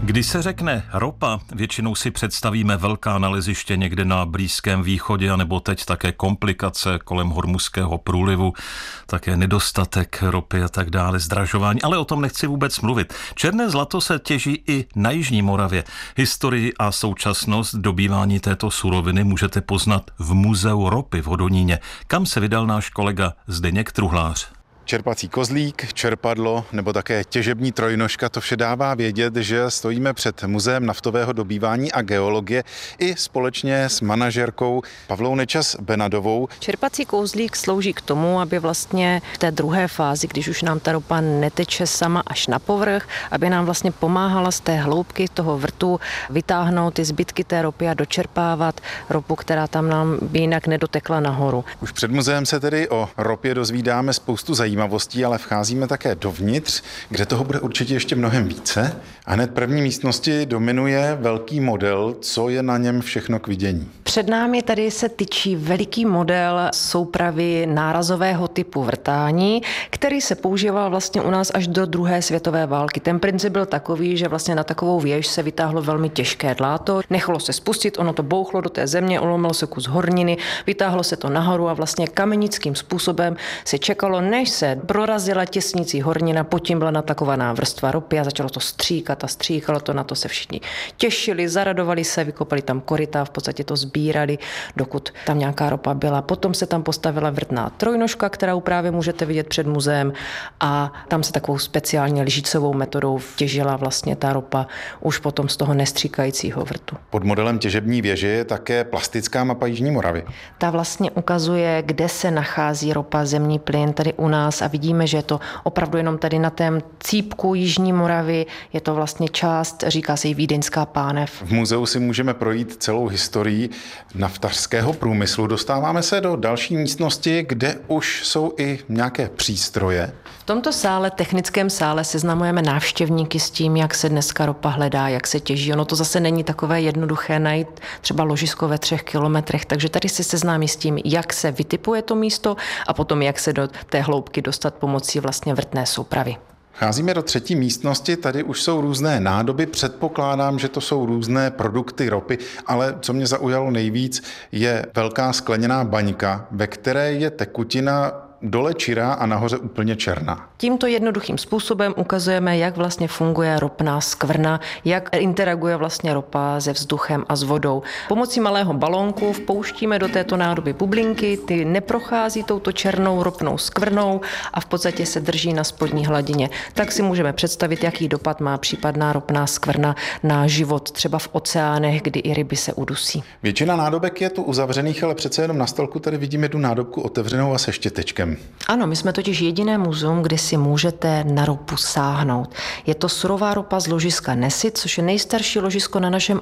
Když se řekne ropa, většinou si představíme velká naleziště někde na Blízkém východě, anebo teď také komplikace kolem Hormuzského průlivu, také nedostatek ropy a tak dále, zdražování, ale o tom nechci vůbec mluvit. Černé zlato se těží i na Jižní Moravě. Historii a současnost dobývání této suroviny můžete poznat v Muzeu ropy v Hodoníně, kam se vydal náš kolega Zdeněk Truhlář. Čerpací kozlík, čerpadlo nebo také těžební trojnožka, to vše dává vědět, že stojíme před Muzeem naftového dobývání a geologie i společně s manažerkou Pavlou Nečas-Benadovou. Čerpací kouzlík slouží k tomu, aby vlastně v té druhé fázi, když už nám ta ropa neteče sama až na povrch, aby nám vlastně pomáhala z té hloubky toho vrtu vytáhnout ty zbytky té ropy a dočerpávat ropu, která tam nám by jinak nedotekla nahoru. Už před muzeem se tedy o ropě dozvídáme spoustu zajímavostí, ale vcházíme také dovnitř, kde toho bude určitě ještě mnohem více. A hned první místnosti dominuje velký model, co je na něm všechno k vidění. Před námi tady se tyčí veliký model soupravy nárazového typu vrtání, který se používal vlastně u nás až do druhé světové války. Ten princip byl takový, že vlastně na takovou věž se vytáhlo velmi těžké dláto, nechalo se spustit, ono to bouchlo do té země, ulomil se kus horniny, vytáhlo se to nahoru a vlastně kamenickým způsobem se čekalo, než se prorazila těsnicí hornina, pod tím byla natakovaná vrstva ropy a začalo to stříkat a stříkalo to, na to se všichni těšili, zaradovali se, vykopali tam koryta, v podstatě to sbírali, dokud tam nějaká ropa byla. Potom se tam postavila vrtná trojnožka, kterou právě můžete vidět před muzeem, a tam se takovou speciálně lžicovou metodou těžila vlastně ta ropa už potom z toho nestříkajícího vrtu. Pod modelem těžební věže je také plastická mapa Jižní Moravy. Ta vlastně ukazuje, kde se nachází ropa, zemní plyn tady u nás, a vidíme, že je to opravdu jenom tady na tém cípku Jižní Moravy, je to vlastně část, říká se jí Vídeňská pánev. V muzeu si můžeme projít celou historii naftařského průmyslu. Dostáváme se do další místnosti, kde už jsou i nějaké přístroje. V tomto sále, technickém sále, seznamujeme návštěvníky s tím, jak se dneska ropa hledá, jak se těží. Ono to zase není takové jednoduché najít třeba ložisko ve 3 kilometrech, takže tady se seznámí s tím, jak se vytipuje to místo a potom jak se do té hloubky dostat pomocí vlastně vrtné soupravy. Cházíme do třetí místnosti, tady už jsou různé nádoby, předpokládám, že to jsou různé produkty ropy, ale co mě zaujalo nejvíc, je velká skleněná baňka, ve které je tekutina dole čirá a nahoře úplně černá. Tímto jednoduchým způsobem ukazujeme, jak vlastně funguje ropná skvrna, jak interaguje vlastně ropa se vzduchem a s vodou. Pomocí malého balónku vpouštíme do této nádoby bublinky, ty neprochází touto černou ropnou skvrnou a v podstatě se drží na spodní hladině. Tak si můžeme představit, jaký dopad má případná ropná skvrna na život třeba v oceánech, kdy i ryby se udusí. Většina nádobek je tu uzavřených, ale přece jenom na stolku tady vidíme jednu nádobku otevřenou a se štětečkem. Ano, my jsme totiž jediné muzeum, kde si můžete na ropu sáhnout. Je to surová ropa z ložiska Nesit, což je nejstarší ložisko na našem